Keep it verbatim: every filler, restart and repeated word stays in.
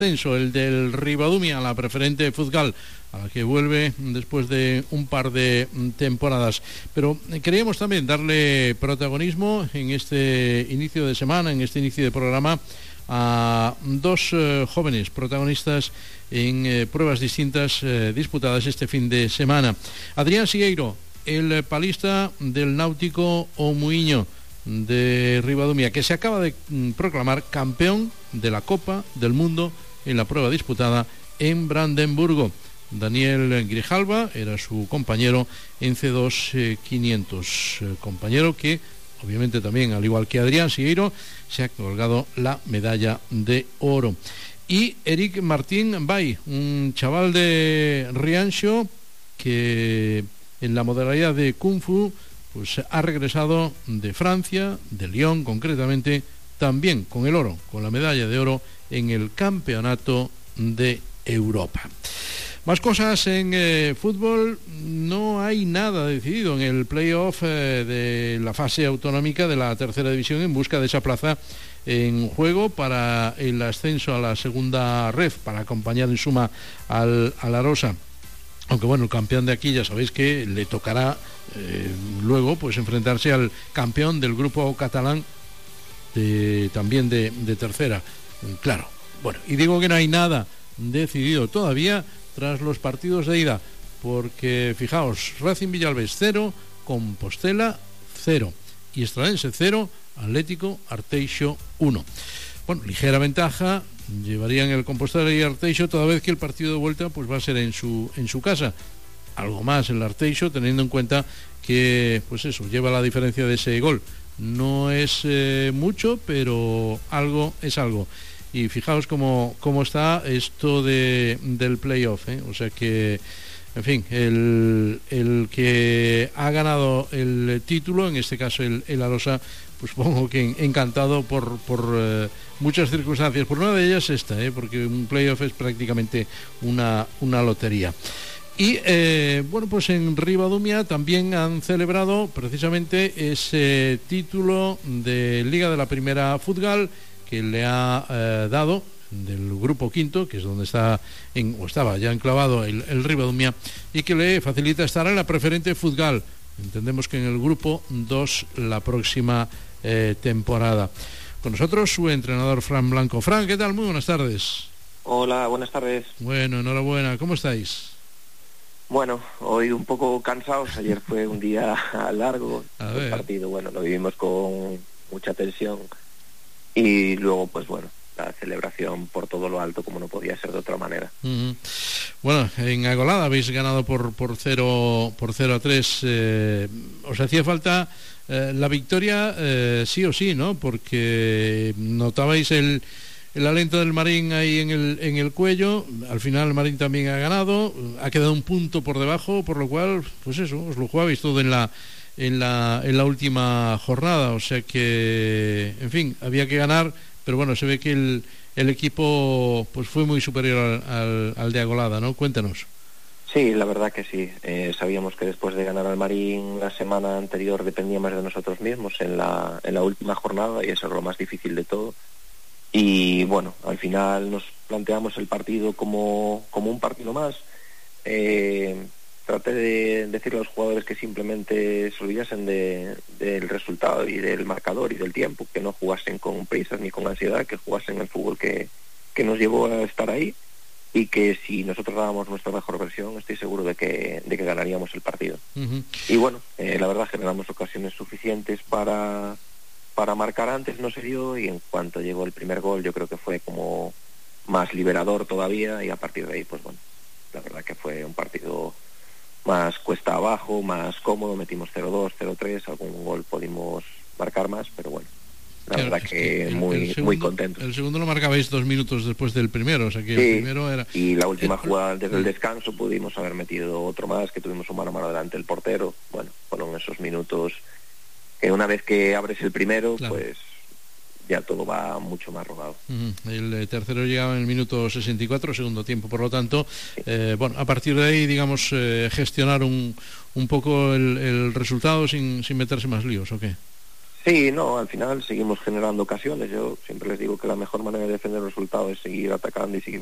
ascenso, el del Ribadumia, la preferente Fútbol, a la que vuelve después de un par de temporadas. Pero queríamos también darle protagonismo en este inicio de semana, en este inicio de programa, a dos eh, jóvenes protagonistas en eh, pruebas distintas eh, disputadas este fin de semana. Adrián Sigueiro, el palista del Náutico Omuiño de Ribadumia, que se acaba de mm, proclamar campeón de la Copa del Mundo en la prueba disputada en Brandenburgo. Daniel Grijalva era su compañero en C dos eh, quinientos, eh, compañero que obviamente también, al igual que Adrián Sigueiro, se ha colgado la medalla de oro. Y Eric Martín Bay, un chaval de Rianxo que en la modalidad de Kung Fu pues ha regresado de Francia, de Lyon concretamente, también con el oro, con la medalla de oro en el Campeonato de Europa. Más cosas en eh, fútbol. No hay nada decidido en el playoff eh, de la fase autonómica de la tercera división en busca de esa plaza en juego para el ascenso a la segunda ref, para acompañar en suma al, a la Rosa. Aunque bueno, el campeón de aquí ya sabéis que le tocará eh, luego pues enfrentarse al campeón del grupo catalán de, también de, de tercera. Claro, bueno, y digo que no hay nada decidido todavía tras los partidos de ida, porque fijaos, Racing Villalbés cero, Compostela cero y Estradense cero, Atlético Arteixo uno. Bueno, ligera ventaja llevarían el Compostela y Arteixo, toda vez que el partido de vuelta pues va a ser en su en su casa. Algo más el Arteixo, teniendo en cuenta que pues eso, lleva la diferencia de ese gol. No es eh, mucho, pero algo es algo. Y fijaos cómo, cómo está esto de, del playoff, ¿eh? O sea que, en fin, el, el que ha ganado el título, en este caso el, el Arosa, pues supongo que encantado por, por eh, muchas circunstancias. Por una de ellas esta, ¿eh? Porque un playoff es prácticamente una, una lotería. Y eh, bueno, pues en Ribadumia también han celebrado precisamente ese título de Liga de la Primera Fútbol que le ha eh, dado del grupo quinto, que es donde está en, o estaba ya enclavado el, el Ribadumia, y que le facilita estar en la preferente Fútbol. Entendemos que en el grupo dos la próxima eh, temporada. Con nosotros su entrenador Fran Blanco. Fran, ¿qué tal? Muy buenas tardes. Hola, buenas tardes. Bueno, enhorabuena. ¿Cómo estáis? Bueno, hoy un poco cansados. Ayer fue un día largo. A el ver. partido, bueno, lo vivimos con mucha tensión. Y luego, pues bueno, la celebración por todo lo alto, como no podía ser de otra manera. Uh-huh. Bueno, en Agolada habéis ganado por por cero por cero a tres. Eh, os hacía falta eh, la victoria eh, sí o sí, ¿no? Porque notabais el el aliento del Marín ahí en el en el cuello. Al final el Marín también ha ganado, ha quedado un punto por debajo, por lo cual, pues eso, os lo jugabais todo en la en la en la última jornada, o sea que, en fin, había que ganar, pero bueno, se ve que el, el equipo pues fue muy superior al, al, al de Agolada, ¿no? Cuéntanos. Sí, la verdad que sí. Eh, sabíamos que después de ganar al Marín la semana anterior dependía más de nosotros mismos en la en la última jornada, y eso es lo más difícil de todo. Y bueno, al final nos planteamos el partido como, como un partido más. Eh, traté de decirle a los jugadores que simplemente se olvidasen de, del resultado y del marcador y del tiempo, que no jugasen con prisas ni con ansiedad, que jugasen el fútbol que, que nos llevó a estar ahí, y que si nosotros dábamos nuestra mejor versión, estoy seguro de que, de que ganaríamos el partido. Uh-huh. Y bueno, eh, la verdad generamos ocasiones suficientes para... para marcar antes, no se dio, y en cuanto llegó el primer gol yo creo que fue como más liberador todavía, y a partir de ahí pues bueno, la verdad que fue un partido más cuesta abajo, más cómodo. Metimos cero dos, cero tres, algún gol pudimos marcar más, pero bueno, la claro, verdad que el, muy el segundo, muy contentos. El segundo lo marcabais dos minutos después del primero, o sea que sí, el primero era... y la última jugada desde el descanso pudimos haber metido otro más, que tuvimos un mano a mano delante del portero. Bueno, fueron esos minutos que una vez que abres el primero, claro, pues ya todo va mucho más rodado. Uh-huh. El tercero llegaba en el minuto sesenta y cuatro, segundo tiempo, por lo tanto, sí. eh, bueno, a partir de ahí, digamos, eh, gestionar un, un poco el, el resultado sin, sin meterse más líos, ¿o qué? Sí, no, al final seguimos generando ocasiones. Yo siempre les digo que la mejor manera de defender el resultado es seguir atacando y seguir